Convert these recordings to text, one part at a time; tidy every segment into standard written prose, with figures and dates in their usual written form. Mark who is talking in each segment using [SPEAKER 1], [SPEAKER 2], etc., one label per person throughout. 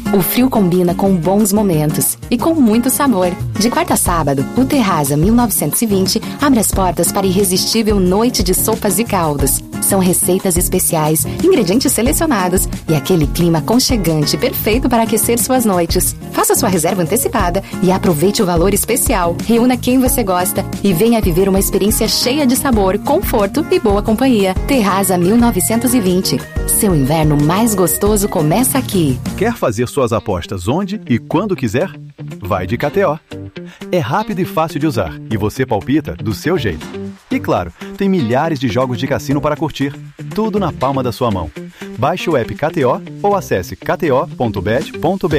[SPEAKER 1] O frio combina com bons momentos e com muito sabor. De quarta a sábado, o Terraza 1920 abre as portas para a irresistível noite de sopas e caldos. São receitas especiais, ingredientes selecionados e aquele clima aconchegante perfeito para aquecer suas noites. Faça sua reserva antecipada e aproveite o valor especial. Reúna quem você gosta e venha viver uma experiência cheia de sabor, conforto e boa companhia. Terraza 1920. Seu inverno mais gostoso começa aqui.
[SPEAKER 2] Quer fazer suas apostas onde e quando quiser? Vai de KTO. É rápido e fácil de usar e você palpita do seu jeito. E claro, tem milhares de jogos de cassino para curtir, tudo na palma da sua mão. Baixe o app KTO ou acesse kto.bet.br.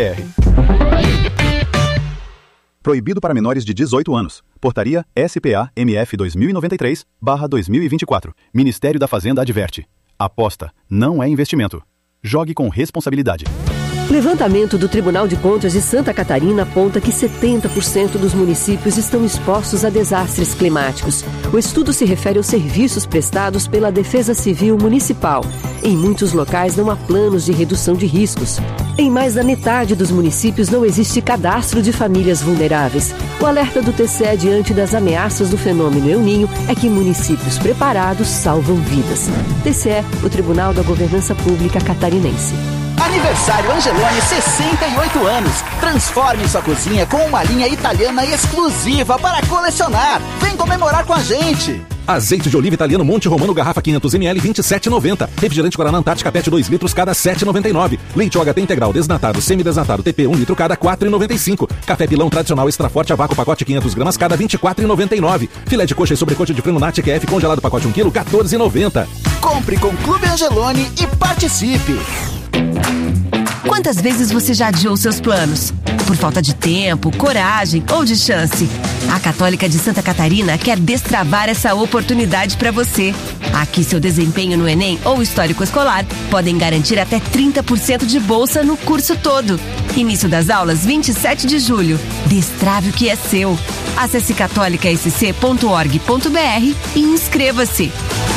[SPEAKER 2] Proibido para menores de 18 anos. Portaria SPA-MF 2093/2024. Ministério da Fazenda adverte. Aposta não é investimento. Jogue com responsabilidade.
[SPEAKER 3] Levantamento do Tribunal de Contas de Santa Catarina aponta que 70% dos municípios estão expostos a desastres climáticos. O estudo se refere aos serviços prestados pela Defesa Civil Municipal. Em muitos locais não há planos de redução de riscos. Em mais da metade dos municípios não existe cadastro de famílias vulneráveis. O alerta do TCE diante das ameaças do fenômeno El Niño é que municípios preparados salvam vidas. TCE, o Tribunal da Governança Pública Catarinense.
[SPEAKER 4] Aniversário Angeloni, 68 anos. Transforme sua cozinha com uma linha italiana exclusiva para colecionar. Vem comemorar com a gente.
[SPEAKER 5] Azeite de oliva italiano Monte Romano, garrafa 500ml, 27,90. Refrigerante Guaraná Antártica PET 2 litros, cada 7,99. Leite OHT integral, desnatado, semidesnatado, TP 1 litro, cada 4,95. Café Pilão tradicional extra forte a vácuo, pacote 500 gramas, cada 24,99. Filé de coxa e sobrecoxa de frango Nati QF congelado, pacote 1 kg, 14,90.
[SPEAKER 4] Compre com Clube Angeloni e participe.
[SPEAKER 6] Quantas vezes você já adiou seus planos? Por falta de tempo, coragem ou de chance? A Católica de Santa Catarina quer destravar essa oportunidade para você. Aqui seu desempenho no Enem ou histórico escolar podem garantir até 30% de bolsa no curso todo. Início das aulas 27 de julho. Destrave o que é seu. Acesse catolicasc.org.br e inscreva-se.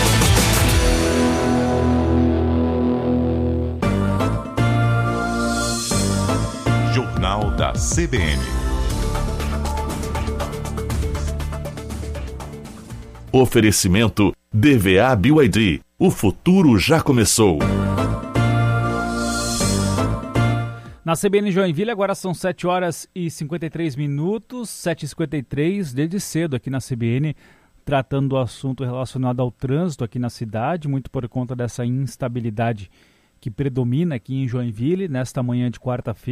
[SPEAKER 7] Jornal da CBN. Oferecimento DVA BYD. O futuro já começou.
[SPEAKER 8] Na CBN Joinville agora são 7h53, 7h53, desde cedo aqui na CBN, tratando do assunto relacionado ao trânsito aqui na cidade, muito por conta dessa instabilidade que predomina aqui em Joinville, nesta manhã de quarta-feira.